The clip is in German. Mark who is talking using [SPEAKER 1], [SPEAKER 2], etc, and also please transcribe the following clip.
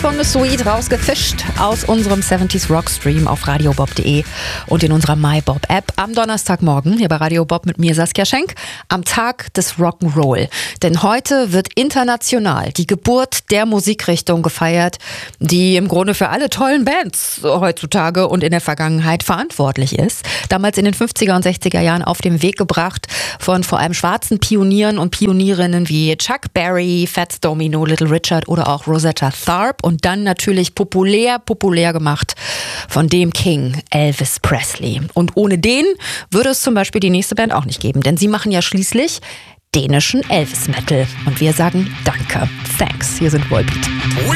[SPEAKER 1] von The Sweet rausgefischt aus unserem 70s Rock Stream auf radiobob.de und in unserer MyBob App am Donnerstagmorgen hier bei Radio Bob mit mir Saskia Schenk am Tag des Rock'n'Roll. Denn heute wird international die Geburt der Musikrichtung gefeiert, die im Grunde für alle tollen Bands heutzutage und in der Vergangenheit verantwortlich ist. Damals in den 50er und 60er Jahren auf den Weg gebracht von vor allem schwarzen Pionieren und Pionierinnen wie Chuck Berry, Fats Domino, Little Richard oder auch Rosetta Tharpe und dann natürlich populär gemacht von dem King Elvis Presley. Und ohne den würde es zum Beispiel die nächste Band auch nicht geben, denn sie machen ja schließlich dänischen Elvis Metal. Und wir sagen Danke. Thanks. Hier sind Volbeat.